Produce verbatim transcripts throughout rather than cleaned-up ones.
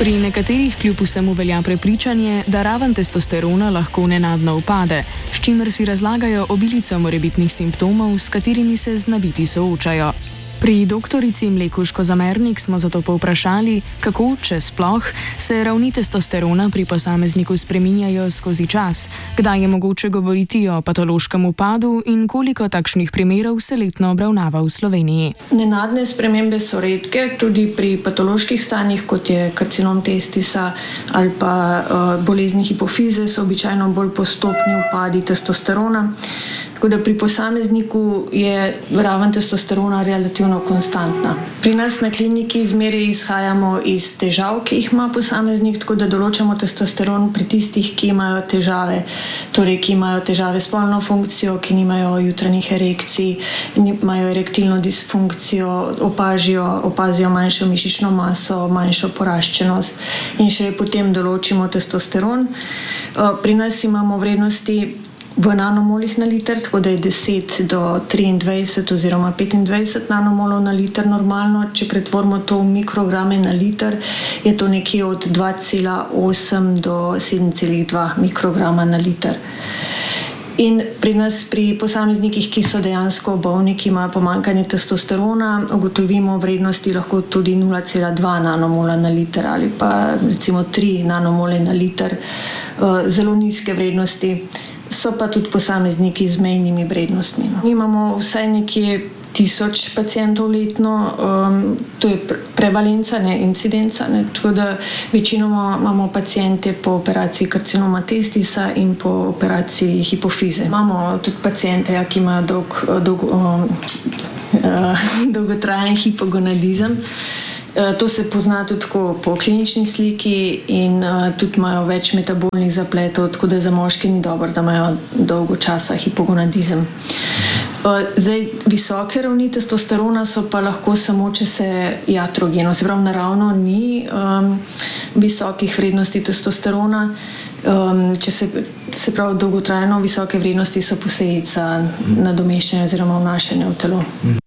Pri nekaterih kljub vsemu velja prepričanje, da raven testosterona lahko nenadno upade, s čimer si razlagajo obilico morebitnih simptomov, s katerimi se znabiti soočajo. Pri doktorici Mlekuž-Kozamernik smo zato povprašali, kako, če sploh, se ravni testosterona pri posamezniku spreminjajo skozi čas, kdaj je mogoče govoriti o patološkem upadu in koliko takšnih primerov se letno obravnava v Sloveniji. Nenadne spremembe so redke, tudi pri patoloških stanjih, kot je karcinom testisa ali pa uh, bolezni hipofize, so običajno bolj postopni upadi testosterona. Tako da pri posamezniku je raven testosterona relativno konstantna. Pri nas na kliniki zmeraj izhajamo iz težav, ki jih ima posameznik, tako da določamo testosteron pri tistih, ki imajo težave, torej ki imajo težave s spolno funkcijo, ki nimajo jutranjih erekcij, imajo erektilno disfunkcijo, opažijo, opazijo manjšo mišično maso, manjšo poraščenost in šele potem določimo testosteron. Pri nas imamo vrednosti v nanomolih na liter, tako da je deset do triindvajset oziroma petindvajset nanomolov na liter normalno. Če pretvorimo to v mikrograme na liter, je to nekje od dva cela osem do sedem cela dva mikrograma na liter. In pri nas, pri posameznikih, ki so dejansko bolni, ki imajo pomanjkanje testosterona, ugotovimo vrednosti lahko tudi nula cela dva nanomola na liter ali pa recimo tri nanomole na liter, zelo nizke vrednosti. So pa tudi posamezniki z mejnimi vrednostmi. Mi imamo vsaj nekje tisoč pacientov letno, um, to je prevalenca, ne incidenca, ne, tako da večinoma imamo paciente po operaciji karcinoma testisa in po operaciji hipofize. Imamo tudi paciente, ki imajo dolg, dolg, um, uh, dolgotrajen hipogonadizem. To se pozna tudi po klinični sliki in uh, tudi imajo več metabolnih zapletov, tako da za moške ni dobro, da imajo dolgo časa hipogonadizem. Uh, zdaj, visoke ravni testosterona so pa lahko samo, če se iatrogeno, se pravi naravno ni um, visokih vrednosti testosterona, um, če se, se pravi dolgotrajno visoke vrednosti so posledica nadomeščanja oziroma vnašanja v telo.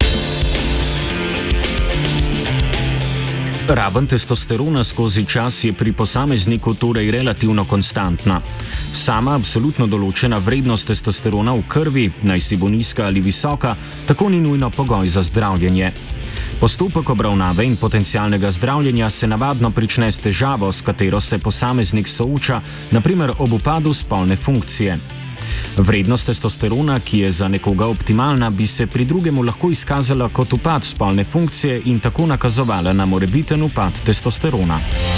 Raven testosterona skozi čas je pri posamezniku torej relativno konstantna. Sama absolutno določena vrednost testosterona v krvi, naj si bo nizka ali visoka, tako ni nujno pogoj za zdravljenje. Postopek obravnave in potencialnega zdravljenja se navadno prične s težavo, s katero se posameznik sooča, na primer ob upadu spolne funkcije. Vrednost testosterona, ki je za nekoga optimalna, bi se pri drugemu lahko izkazala kot upad spolne funkcije in tako nakazovala na morebiten upad testosterona.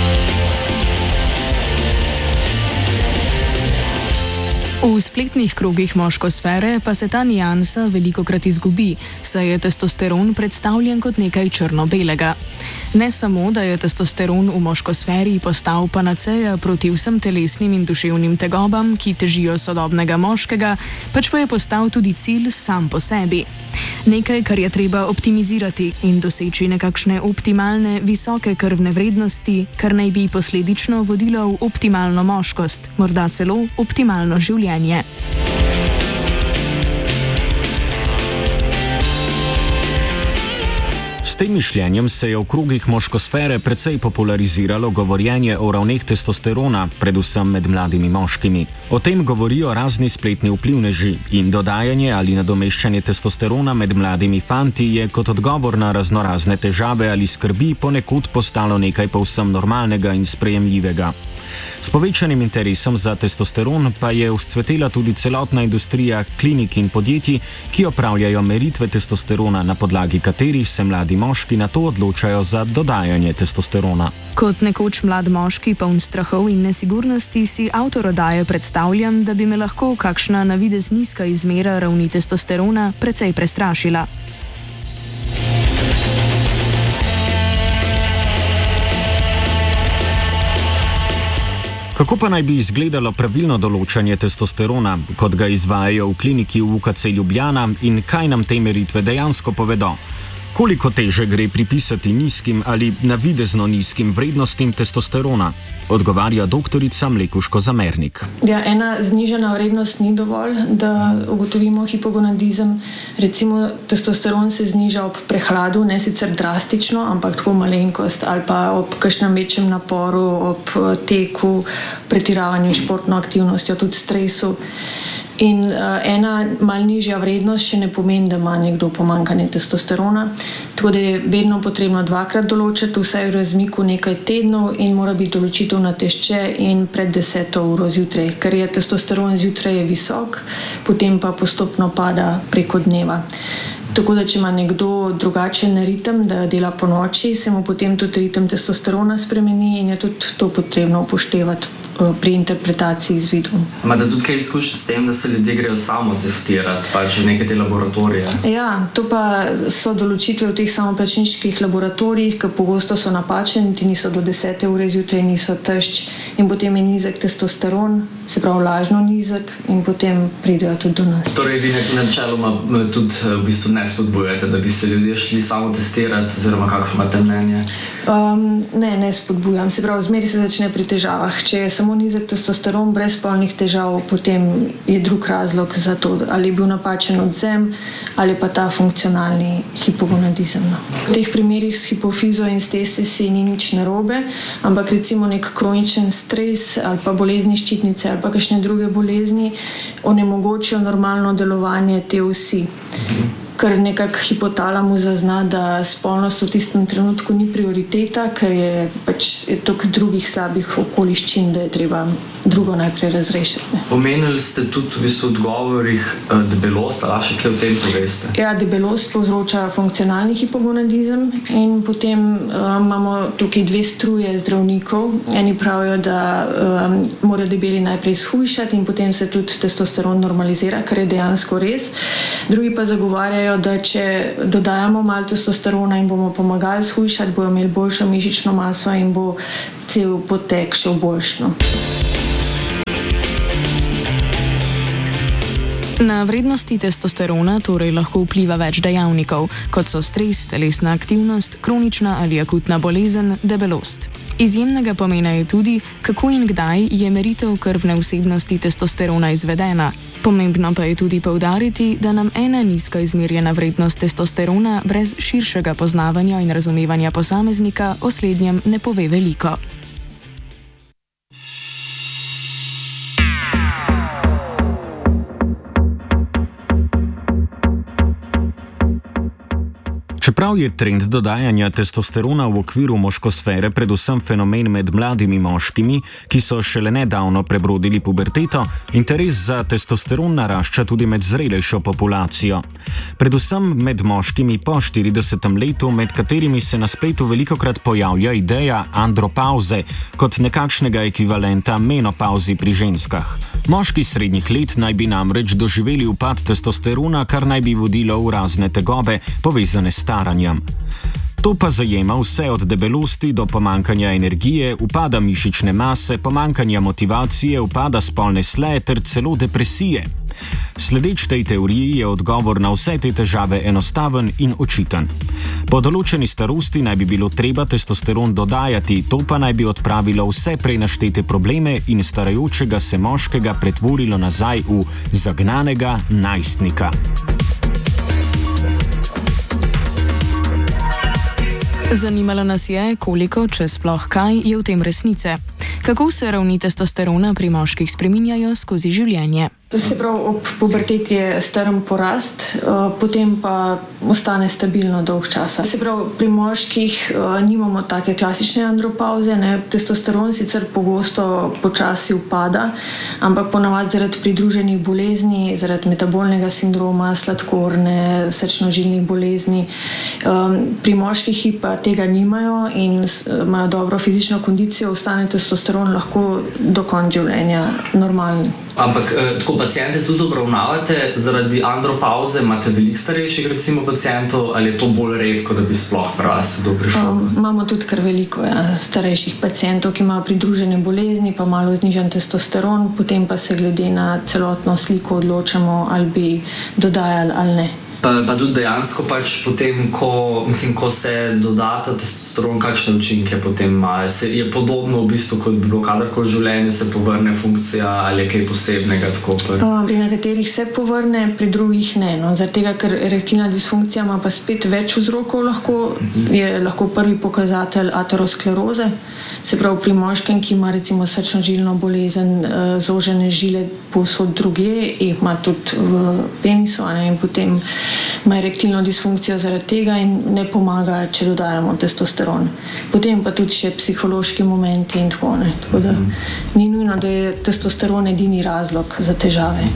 V spletnih krogih moškosfere pa se ta niansa velikokrat izgubi, saj je testosteron predstavljen kot nekaj črno-belega. Ne samo, da je testosteron v moškosferi postal panaceja proti vsem telesnim in duševnim tegobam, ki težijo sodobnega moškega, pač pa je postal tudi cilj sam po sebi. Nekaj, kar je treba optimizirati in doseči nekakšne optimalne, visoke krvne vrednosti, kar naj bi posledično vodilo v optimalno moškost, morda celo optimalno življenje. S tem mišljenjem se je v krogih moškosfere precej populariziralo govorjenje o ravneh testosterona, predvsem med mladimi moškimi. O tem govorijo razni spletni vplivneži in dodajanje ali nadomeščanje testosterona med mladimi fanti je kot odgovor na raznorazne težave ali skrbi ponekod postalo nekaj povsem normalnega in sprejemljivega. S povečanim interesom za testosteron pa je vzcvetela tudi celotna industrija klinik in podjetij, ki opravljajo meritve testosterona, na podlagi katerih se mladi moški nato odločajo za dodajanje testosterona. Kot nekoč mlad moški, poln strahov in nesigurnosti, si avtor oddaje predstavljam, da bi me lahko kakšna na videz nizka izmera ravni testosterona precej prestrašila. Kako pa naj bi izgledalo pravilno določanje testosterona, kot ga izvajajo v kliniki v U K C Ljubljana in kaj nam te meritve dejansko povedo? Koliko teže gre pripisati nizkim ali navidezno nizkim vrednostim testosterona? Odgovarja doktorica Mlekuško Zamernik. Ja, ena znižana vrednost ni dovolj, da ugotovimo hipogonadizem. Recimo, testosteron se zniža ob prehladu, ne sicer drastično, ampak tako malenkost, ali pa ob kakšnem večjem naporu, ob teku, pretiravanju športno aktivnostjo, tudi stresu. In uh, ena mal nižja vrednost še ne pomeni, da ima nekdo pomanjkanje testosterona. Tako da je vedno potrebno dvakrat določiti, vsaj v razmiku nekaj tednov in mora biti določitev na tešče in pred deseto uro zjutraj. Ker je testosteron zjutraj je visok, potem pa postopno pada preko dneva. Tako da, če ima nekdo drugačen ritem, da dela po noči, se mu potem tudi ritem testosterona spremeni in je tudi to potrebno upoštevati pri interpretaciji izvidov. Imate tudi kaj izkušnje s tem, da se ljudje grejo samo testirati, pač v neke te laboratorije? Ja, to pa so določitve v teh samoplačniških laboratorijih, ki pogosto so napačne, niti niso do desete ure zjutraj, niso tešč in potem je nizek testosteron, se pravi lažno nizek in potem pridejo tudi do nas. Torej vi načeloma tudi v bistvu ne spodbujate, da bi se ljudje šli samo testirati, oziroma kako imate mnenje? Um, ne, ne spodbujam. Se pravi, zmeri se začne pri težavah. Če je samo nizek testosteron brez spolnih težav, potem je drug razlog za to, ali je bil napačen odvzem ali pa ta funkcionalni hipogonadizem. V teh primerih s hipofizo in s testisi ni nič narobe, ampak recimo nek kroničen stres ali pa bolezni ščitnice ali pa kakšne druge bolezni onemogočijo normalno delovanje te osi. Ker nekako hipotalamus zazna, da spolnost v tistem trenutku ni prioriteta, ker je pač je toliko drugih slabih okoliščin, da je treba drugo najprej razrešiti. Omenili ste tudi v bistvu odgovorih debelost, ali še kaj o tem poveste? Ja, debelost povzroča funkcionalni hipogonadizem in potem um, imamo tukaj dve struje zdravnikov. Eni pravijo, da um, mora debeli najprej shujšati in potem se tudi testosteron normalizira, kar je dejansko res. Drugi pa zagovarjajo, da če dodajamo malo testosterona in bomo pomagali shujšati, bojo imeli boljšo mišično maso in bo cel potek šel boljšno. Na vrednosti testosterona torej lahko vpliva več dejavnikov, kot so stres, telesna aktivnost, kronična ali akutna bolezen, debelost. Izjemnega pomena je tudi, kako in kdaj je meritev krvne vsebnosti testosterona izvedena. Pomembno pa je tudi poudariti, da nam ena nizko izmerjena vrednost testosterona brez širšega poznavanja in razumevanja posameznika o slednjem ne pove veliko. Čeprav je trend dodajanja testosterona v okviru moškosfere predvsem fenomen med mladimi moškimi, ki so šele nedavno prebrodili puberteto, interes za testosteron narašča tudi med zrelejšo populacijo. Predvsem med moškimi po štiridesetem letu, med katerimi se na spletu velikokrat pojavlja ideja andropauze kot nekakšnega ekvivalenta menopauzi pri ženskah. Moški srednjih let naj bi namreč doživeli upad testosterona, kar naj bi vodilo v razne tegobe, povezane s staranjem. To pa zajema vse od debelosti do pomankanja energije, upada mišične mase, pomankanja motivacije, upada spolne sleje ter celo depresije. Sledeč tej teoriji je odgovor na vse te težave enostaven in očiten. Po določeni starosti naj bi bilo treba testosteron dodajati, to pa naj bi odpravilo vse prej naštete probleme in starajočega se moškega pretvorilo nazaj v zagnanega najstnika. Zanimalo nas je, koliko, če sploh kaj, je v tem resnice. Kako se ravni testosterona pri moških spreminjajo skozi življenje? Se pravi, ob puberteti je strm porast, potem pa ostane stabilno dolg časa. Se pravi, pri moških nimamo take klasične andropauze, ne? Testosteron sicer pogosto počasi upada, ampak ponavadi zaradi pridruženih bolezni, zaradi metabolnega sindroma, sladkorne, srčno-žilnih bolezni. Pri moških pa tega nimajo in imajo dobro fizično kondicijo, ostane testosteron lahko do konca življenja normalni. Ampak tako paciente tudi obravnavate zaradi andropauze? Imate veliko starejših recimo pacientov ali je to bolj redko, da bi sploh pri vas kdo prišel? Um, imamo tudi kar veliko ja, starejših pacientov, ki imajo pridružene bolezni, pa malo znižan testosteron, potem pa se glede na celotno sliko odločamo, ali bi dodajali ali ne. Pa, pa tudi dejansko pač potem, ko, mislim, ko se dodata testosteron, kakšne učinke potem ima. Je podobno v bistvu, kot bi bilo kadarkoli v življenju, se povrne funkcija ali je kaj posebnega? Tako, pri nekaterih se povrne, pri drugih ne. No. Zaradi tega, ker erektilna disfunkcija ima pa spet več vzrokov, lahko, uh-huh. je lahko prvi pokazatelj ateroskleroze. Se pravi, pri moškem, ki ima recimo srčno-žilno bolezen, zožene žile povsod drugje, jih ima tudi v penisu, ne, in potem ima erektilno disfunkcijo zaradi tega in ne pomaga, če dodajamo testosteron. Potem pa tudi še psihološki momenti in tako ne. Tako da ni nujno, da je testosteron edini razlog za težave.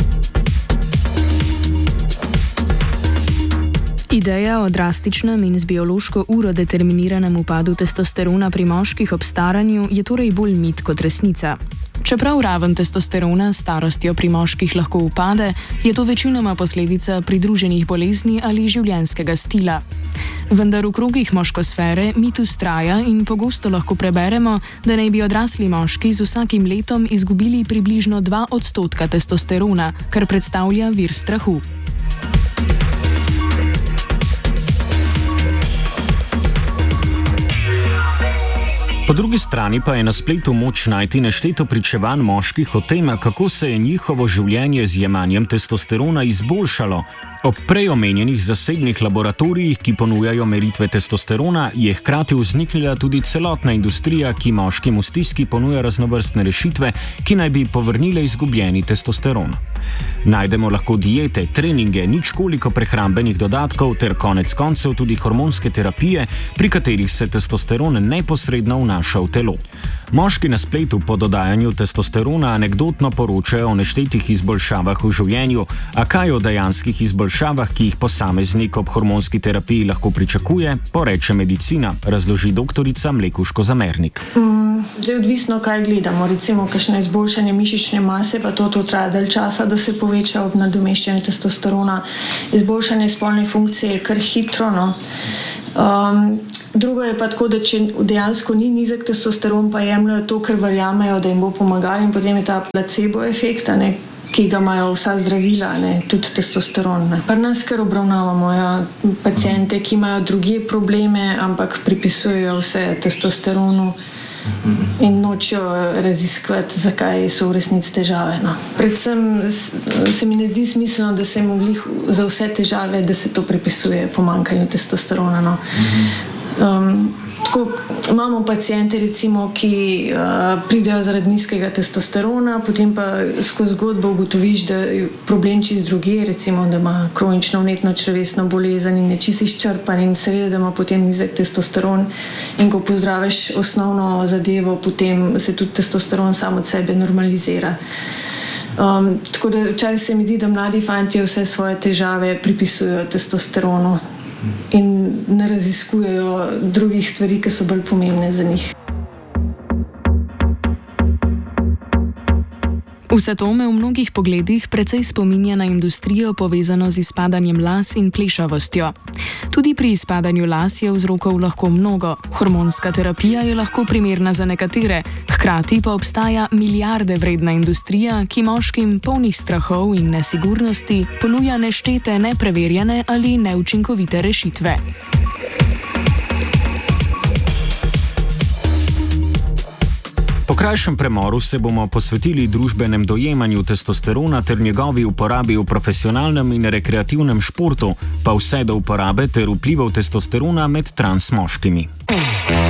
Ideja o drastičnem in z biološko uro determiniranem upadu testosterona pri moških ob staranju je torej bolj mit kot resnica. Čeprav raven testosterona s starostjo pri moških lahko upade, je to večinoma posledica pridruženih bolezni ali življenjskega stila. Vendar v krogih moškosfere mit vztraja in pogosto lahko preberemo, da naj bi odrasli moški z vsakim letom izgubili približno dva odstotka testosterona, kar predstavlja vir strahu. Po drugi strani pa je na spletu moč najti nešteto pričevanj moških o tem, kako se je njihovo življenje z jemanjem testosterona izboljšalo. Ob prej omenjenih zasebnih laboratorijih, ki ponujajo meritve testosterona, je hkrati vzniknila tudi celotna industrija, ki moškim v stiski ponuja raznovrstne rešitve, ki naj bi povrnile izgubljeni testosteron. Najdemo lahko diete, treninge, ničkoliko prehrambenih dodatkov ter konec koncev tudi hormonske terapije, pri katerih se testosteron neposredno vnaša v telo. Moški na spletu po dodajanju testosterona anekdotno poročajo o neštetih izboljšavah v življenju, a kaj o dejanskih izboljšavah, ki jih posameznik ob hormonski terapiji lahko pričakuje, poreče medicina, razloži doktorica Mlekuško Zamernik. Mm, zdaj odvisno, kaj gledamo. Recimo, kakšno izboljšanje mišične mase, pa to, to traja dalj časa, da se poveča ob nadomeščanju testosterona. Izboljšanje spolne funkcije je kar hitro, no. Um, drugo je pa tako, da če dejansko ni nizek testosteron, pa jemljajo to, ker verjamejo, da jim bo pomagali, in potem je ta placebo efekt, ne, ki ga imajo vsa zdravila, ne, tudi testosteron. Ne. Pri nas kar obravnavamo ja, paciente, ki imajo druge probleme, ampak pripisujejo vse testosteronu in nočejo raziskovati, zakaj so v resnici težave. No. Predvsem se mi ne zdi smiselno, da se mogli za vse težave, da se to pripisuje pomanjkanju testosterona. No. Um, tako, imamo paciente, recimo, ki uh, pridejo zaradi nizkega testosterona, potem pa skozi zgodbo ugotoviš, da je problem čist drugje, recimo, da ima kronično vnetno črevesno bolezen in je čist izčrpan in seveda, da ima potem nizek testosteron, in ko pozdraviš osnovno zadevo, potem se tudi testosteron sam od sebe normalizira. Um, tako da včasih se mi zdi, da mladi fantje vse svoje težave pripisujejo testosteronu in ne raziskujejo drugih stvari, ki so bolj pomembne za njih. Vse to me v mnogih pogledih precej spominja na industrijo, povezano z izpadanjem las in plešavostjo. Tudi pri izpadanju las je vzrokov lahko mnogo. Hormonska terapija je lahko primerna za nekatere, hkrati pa obstaja milijarde vredna industrija, ki moškim polnih strahov in nesigurnosti ponuja neštete nepreverjene ali neučinkovite rešitve. Po krajšem premoru se bomo posvetili družbenem dojemanju testosterona ter njegovi uporabi v profesionalnem in rekreativnem športu, pa vse do uporabe ter vplivov testosterona med trans moškimi.